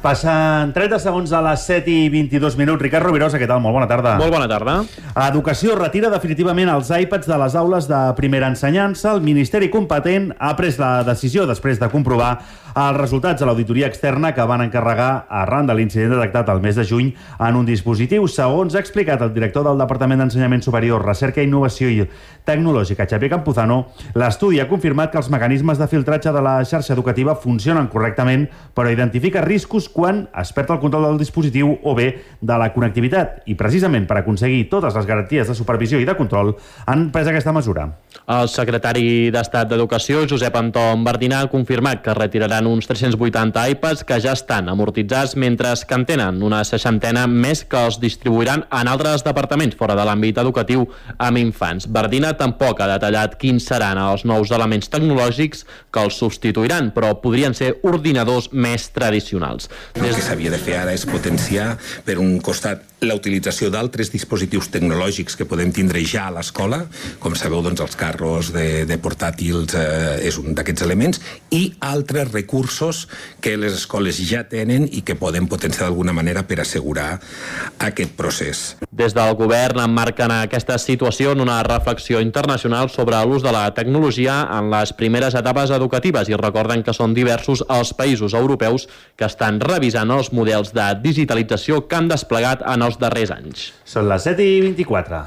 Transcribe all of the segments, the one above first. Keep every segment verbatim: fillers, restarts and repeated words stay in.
Passen trenta segons a les set i vint-i-dos minuts. Ricard Rovirosa, què tal? Molt bona tarda. Molt bona tarda. Educació retira definitivament els iPads de les aules de primera ensenyança. El Ministeri competent ha pres la decisió després de comprovar els resultats de l'auditoria externa que van encarregar arran de l'incident detectat el mes de juny en un dispositiu. Segons ha explicat el director del Departament d'Ensenyament Superior, Recerca, Innovació i Tecnològica, Xavier Campuzano, l'estudi ha confirmat que els mecanismes de filtratge de la xarxa educativa funcionen correctament, però identifica riscos quan es perd el control del dispositiu o bé de la connectivitat. I precisament per aconseguir totes les garanties de supervisió i de control han pres aquesta mesura. El secretari d'Estat d'Educació, Josep Anton Bardina, ha confirmat que retiraran uns tres-cents vuitanta iPads que ja estan amortitzats, mentre que en tenen una seixantena més que els distribuiran en altres departaments fora de l'àmbit educatiu amb infants. Bardina tampoc ha detallat quins seran els nous elements tecnològics que els substituiran, però podrien ser ordinadors més tradicionals. El que s'havia de fer ara és potenciar, per un costat, la utilització d'altres dispositius tecnològics que podem tindre ja a l'escola. Com sabeu, doncs, els carros de, de portàtils eh, és un d'aquests elements, i altres recursos que les escoles ja tenen i que podem potenciar d'alguna manera per assegurar aquest procés. Des del govern emmarquen aquesta situació en una reflexió internacional sobre l'ús de la tecnologia en les primeres etapes educatives i recorden que són diversos els països europeus que estan revisant els models de digitalització que han desplegat en els darrers anys. Són les set i vint-i-quatre.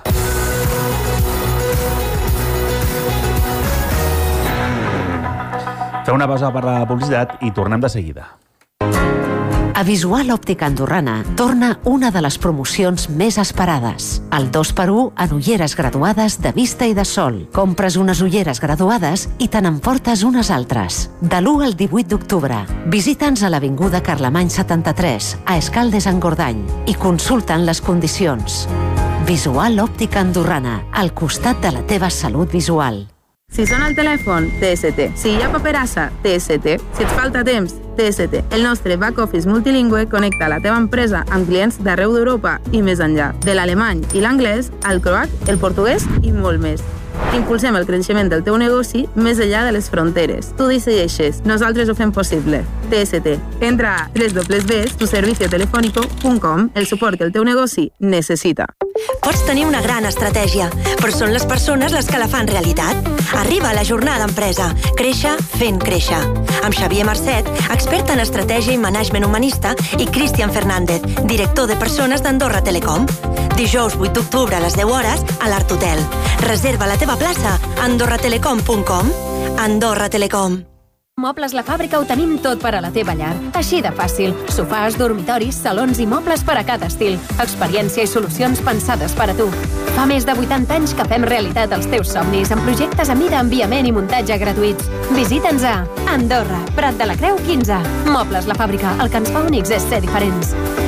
Fem una pausa per la publicitat i tornem de seguida. A Visual Òptica Andorrana torna una de les promocions més esperades. El dos per u en ulleres graduades de vista i de sol. Compres unes ulleres graduades i te n'emportes unes altres. De l'u al divuit d'octubre. Visita'ns a l'Avinguda Carlemany setanta-tres, a Escaldes-Engordany, i consulta'n les condicions. Visual Òptica Andorrana, al costat de la teva salut visual. Si sona el telèfon, T S T. Si hi ha paperassa, T S T. Si et falta temps, T S T. El nostre back-office multilingüe connecta la teva empresa amb clients d'arreu d'Europa i més enllà. De l'alemany i l'anglès, al croat, el portuguès i molt més. Impulsem el creixement del teu negoci més enllà de les fronteres. Tu decideixes, nosaltres ho fem possible. T S T. Entra a doble u doble u doble u punt tu servicio telefónico punt com, el suport que el teu negoci necessita. Pots tenir una gran estratègia, però són les persones les que la fan realitat. Arriba a la jornada empresa. Créixer fent créixer. Amb Xavier Marcet, expert en estratègia i management humanista, i Cristian Fernández, director de persones d'Andorra Telecom. Dijous vuit d'octubre a les deu hores a l'Art Hotel. Reserva la teva plaça a andorra telecom punt com. Andorra Telecom. Mobles La Fàbrica ho tenim tot per a la teva llar. Així de fàcil. Sofàs, dormitoris, salons i mobles per a cada estil. Experiència i solucions pensades per a tu. Fa més de vuitanta anys que fem realitat els teus somnis amb projectes a mida, enviament i muntatge gratuïts. Visita'ns a Andorra, Prat de la Creu quinze. Mobles La Fàbrica. El que ens fa únics és ser diferents.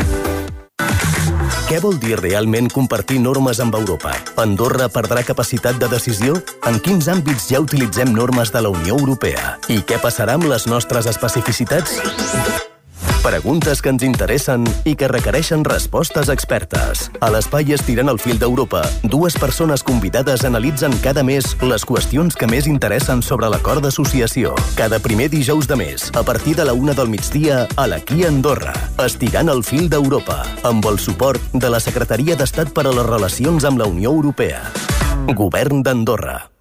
Què vol dir realment compartir normes amb Europa? Andorra perdrà capacitat de decisió? En quins àmbits ja utilitzem normes de la Unió Europea? I què passarà amb les nostres especificitats? Preguntes que ens interessen i que requereixen respostes expertes. A l'Espai Estirant el Fil d'Europa, dues persones convidades analitzen cada mes les qüestions que més interessen sobre l'acord d'associació. Cada primer dijous de mes, a partir de la una del migdia, a l'Aquí Andorra. Estirant el Fil d'Europa, amb el suport de la Secretaria d'Estat per a les Relacions amb la Unió Europea. Govern d'Andorra.